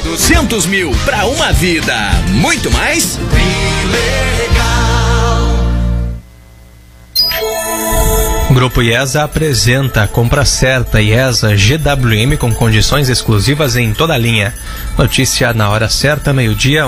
200 mil pra uma vida. Muito mais? Grupo IESA apresenta Compra Certa IESA GWM com condições exclusivas em toda a linha. Notícia na hora certa, 12:01.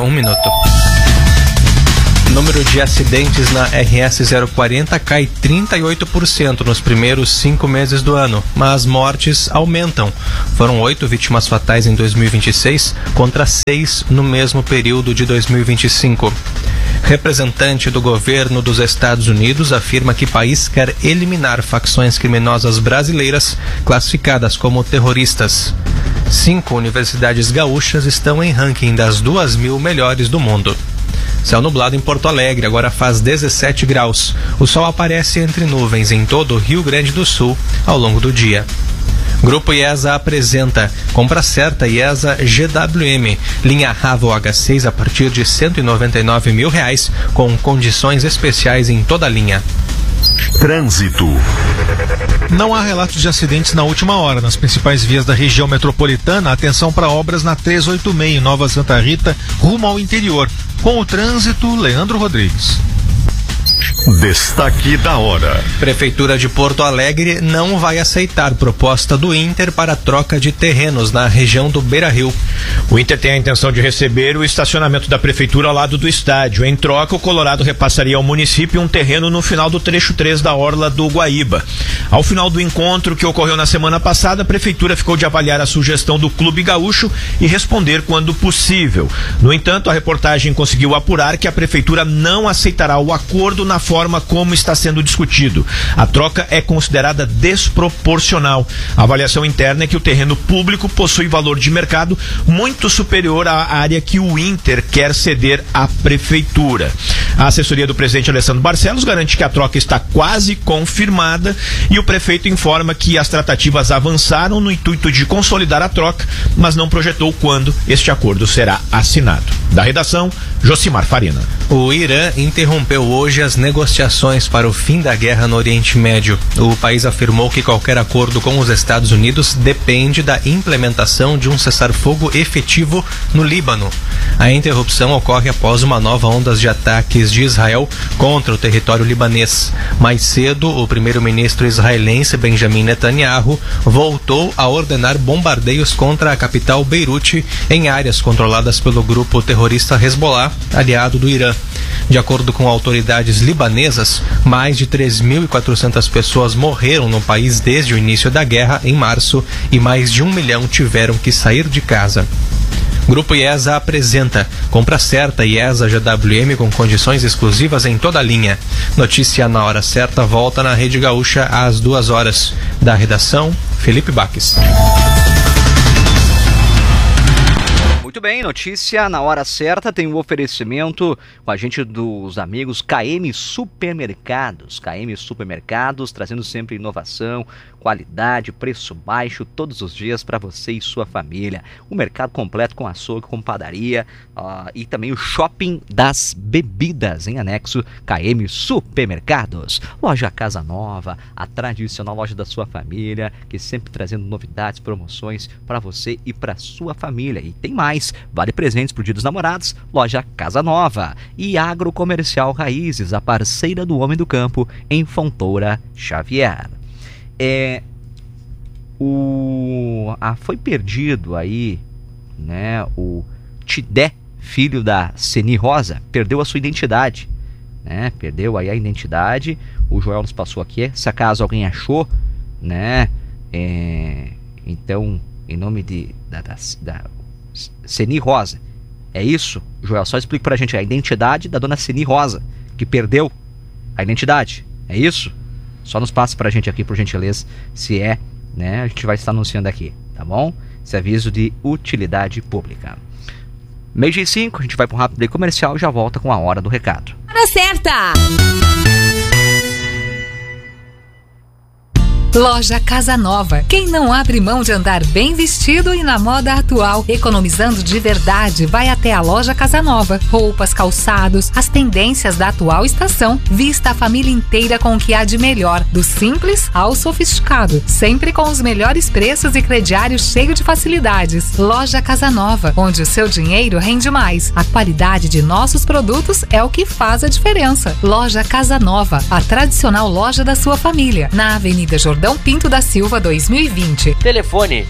Número de acidentes na RS 040 cai 38% nos primeiros 5 meses do ano, mas mortes aumentam. Foram 8 vítimas fatais em 2026 contra 6 no mesmo período de 2025. Representante do governo dos Estados Unidos afirma que o país quer eliminar facções criminosas brasileiras classificadas como terroristas. 5 universidades gaúchas estão em ranking das 2.000 melhores do mundo. Céu nublado em Porto Alegre, agora faz 17 graus. O sol aparece entre nuvens em todo o Rio Grande do Sul ao longo do dia. Grupo IESA apresenta Compra Certa IESA GWM, linha Ravo H6 a partir de R$ 199 mil, com condições especiais em toda a linha. Trânsito. Não há relatos de acidentes na última hora. Nas principais vias da região metropolitana, atenção para obras na 386, Nova Santa Rita, rumo ao interior. Com o trânsito, Leandro Rodrigues. Destaque da hora. Prefeitura de Porto Alegre não vai aceitar proposta do Inter para troca de terrenos na região do Beira-Rio. O Inter tem a intenção de receber o estacionamento da prefeitura ao lado do estádio. Em troca, o Colorado repassaria ao município um terreno no final do trecho 3 da orla do Guaíba. Ao final do encontro que ocorreu na semana passada, a prefeitura ficou de avaliar a sugestão do Clube Gaúcho e responder quando possível. No entanto, a reportagem conseguiu apurar que a prefeitura não aceitará o acordo na forma como está sendo discutido. A troca é considerada desproporcional. A avaliação interna é que o terreno público possui valor de mercado muito superior à área que o Inter quer ceder à prefeitura. A assessoria do presidente Alessandro Barcelos garante que a troca está quase confirmada e o prefeito informa que as tratativas avançaram no intuito de consolidar a troca, mas não projetou quando este acordo será assinado. Da redação, Josimar Farina. O Irã interrompeu hoje as negociações para o fim da guerra no Oriente Médio. O país afirmou que qualquer acordo com os Estados Unidos depende da implementação de um cessar-fogo efetivo no Líbano. A interrupção ocorre após uma nova onda de ataques de Israel contra o território libanês. Mais cedo, o primeiro-ministro israelense Benjamin Netanyahu voltou a ordenar bombardeios contra a capital Beirute em áreas controladas pelo grupo terrorista Hezbollah, aliado do Irã. De acordo com autoridades libanesas, mais de 3.400 pessoas morreram no país desde o início da guerra, em março, e mais de 1 milhão tiveram que sair de casa. Grupo IESA apresenta Compra Certa IESA GWM com condições exclusivas em toda a linha. Notícia na hora certa volta na Rede Gaúcha às 2 horas. Da redação, Felipe Baques. Muito bem, notícia na hora certa, tem um oferecimento com a gente dos amigos KM Supermercados. KM Supermercados, trazendo sempre inovação, qualidade, preço baixo, todos os dias para você e sua família. O mercado completo com açougue, com padaria e também o shopping das bebidas em anexo, KM Supermercados. Loja Casa Nova, a tradicional loja da sua família, que sempre trazendo novidades, promoções para você e para sua família. E tem mais. Vale presentes pro Dia dos Namorados, loja Casa Nova. E Agrocomercial Raízes, a parceira do homem do campo, em Fontoura Xavier. Foi perdido aí, né, o Tidé, filho da Seni Rosa, perdeu a sua identidade, né, perdeu aí a identidade. O Joel nos passou aqui, se acaso alguém achou, né, então, em nome da Seni Rosa, é isso, Joel? Só explica pra gente a identidade da dona Seni Rosa, que perdeu a identidade, é isso? Só nos passa pra gente aqui, por gentileza, se é, né? A gente vai estar anunciando aqui, tá bom? Esse aviso de utilidade pública. 12:05, a gente vai para um rápido break comercial e já volta com a hora do recado. Hora certa! Loja Casa Nova. Quem não abre mão de andar bem vestido e na moda atual, economizando de verdade, vai até a Loja Casa Nova. Roupas, calçados, as tendências da atual estação. Vista a família inteira com o que há de melhor, do simples ao sofisticado. Sempre com os melhores preços e crediário cheio de facilidades. Loja Casa Nova, onde o seu dinheiro rende mais. A qualidade de nossos produtos é o que faz a diferença. Loja Casa Nova, a tradicional loja da sua família, na Avenida Jordão Pinto da Silva 2020. Telefone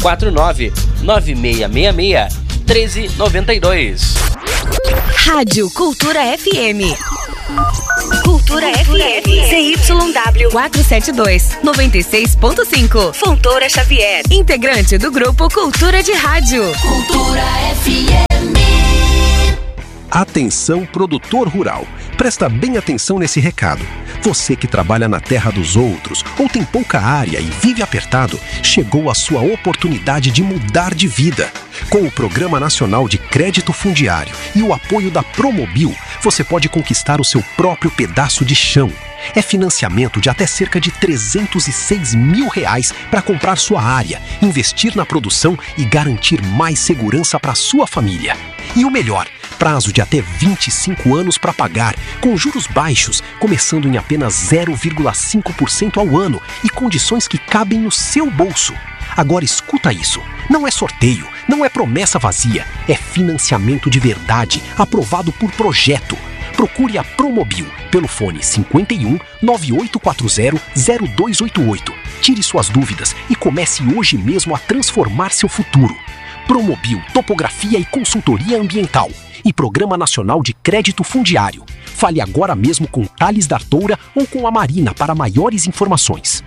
549-9666-1392. Rádio Cultura FM. Cultura FM. CYW 472, 96.5. Fontoura Xavier. Integrante do grupo Cultura de Rádio. Cultura FM. Atenção, produtor rural. Presta bem atenção nesse recado. Você que trabalha na terra dos outros ou tem pouca área e vive apertado, chegou a sua oportunidade de mudar de vida. Com o Programa Nacional de Crédito Fundiário e o apoio da Promobil, você pode conquistar o seu próprio pedaço de chão. É financiamento de até cerca de R$306 mil para comprar sua área, investir na produção e garantir mais segurança para sua família. E o melhor, prazo de até 25 anos para pagar, com juros baixos, começando em apenas 0,5% ao ano e condições que cabem no seu bolso. Agora escuta isso, não é sorteio, não é promessa vazia, é financiamento de verdade, aprovado por projeto. Procure a Promobil pelo fone 51 9840 0288. Tire suas dúvidas e comece hoje mesmo a transformar seu futuro. Promobil, topografia e consultoria ambiental. E Programa Nacional de Crédito Fundiário. Fale agora mesmo com Thales D'Artoura ou com a Marina para maiores informações.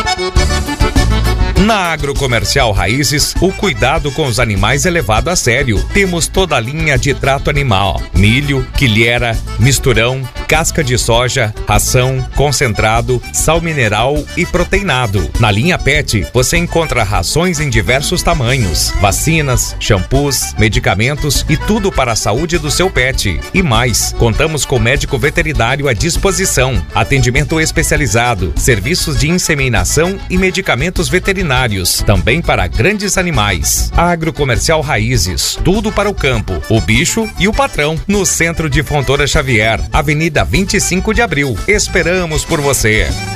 Na Agrocomercial Raízes, o cuidado com os animais é levado a sério. Temos toda a linha de trato animal: milho, quilhera, misturão, casca de soja, ração, concentrado, sal mineral e proteinado. Na linha PET, você encontra rações em diversos tamanhos, vacinas, shampoos, medicamentos e tudo para a saúde do seu pet. E mais, contamos com médico veterinário à disposição, atendimento especializado, serviços de inseminação e medicamentos veterinários, também para grandes animais. Agrocomercial Raízes, tudo para o campo, o bicho e o patrão. No centro de Fontoura Xavier, Avenida 25 de Abril. Esperamos por você.